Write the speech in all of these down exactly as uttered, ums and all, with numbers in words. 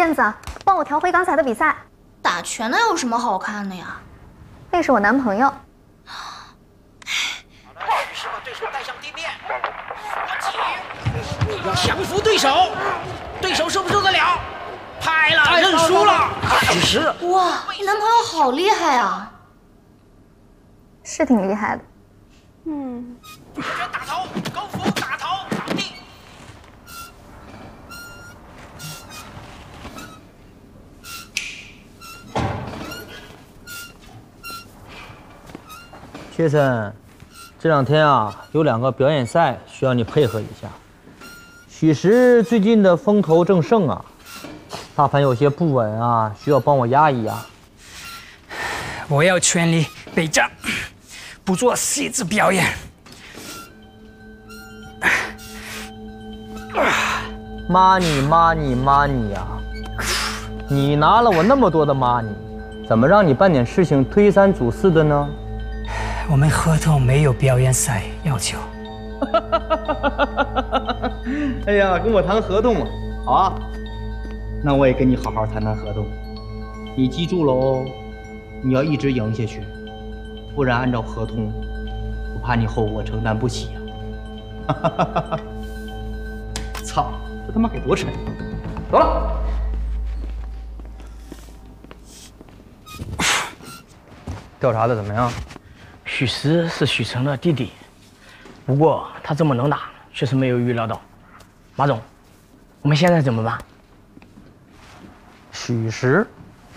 燕子，帮我调回刚才的比赛。 打拳的有什么好看的呀？ 那是我男朋友。 好的，许师把对手带向地面，锁紧，要降服对手。对手受不受得了？拍了，认输了。许师， 哇，你男朋友好厉害啊！ 是挺厉害的。 嗯。 拳打头，勾服打头，倒地。 学生，这两天啊，有两个表演赛需要你配合一下。许石最近的风头正盛啊，大盘有些不稳啊，需要帮我压一压。 我要全力备战，不做戏子表演。 money money money 呀！你拿了我那么多的 money， 怎么让你办点事情推三阻四的呢？ 我们合同没有表演赛要求。 哎呀，跟我谈合同嘛，好啊，那我也跟你好好谈谈合同。你记住了哦，你要一直赢下去，不然按照合同，我怕你后果承担不起啊。操，这他妈给多沉！走了。调查的怎么样？ 许石是许成的弟弟，不过他这么能打，确实没有预料到。马总，我们现在怎么办？ 许石，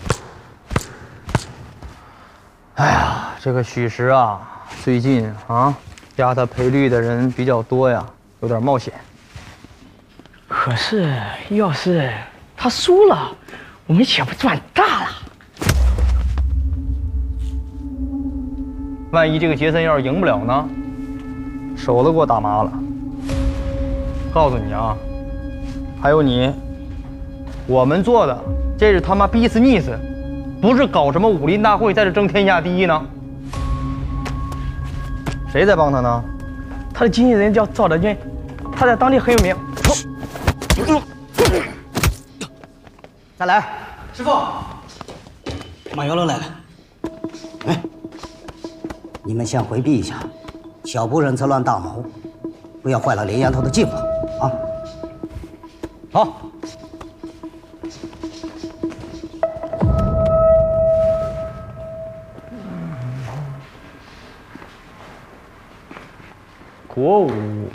哎呀，这个许石啊，最近啊，压他赔率的人比较多呀，有点冒险。 可是要是他输了，我们岂不赚大了？ 万一这个杰森要是赢不了呢？手都给我打麻了。告诉你啊，还有你，我们做的这是他妈逼死逆死，不是搞什么武林大会在这争天下第一呢。谁在帮他呢？ 他的经纪人叫赵德军，他在当地很有名。 再来， 师傅，马游龙来了。哎，你们先回避一下，小不忍则乱大谋，不要坏了连丫头的计划啊！ 好。国舞